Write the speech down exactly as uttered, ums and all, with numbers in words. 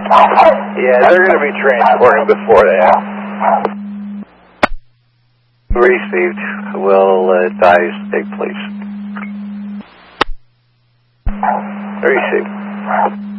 Yeah, they're going to be transporting before that. Received. Will advise take place. Received.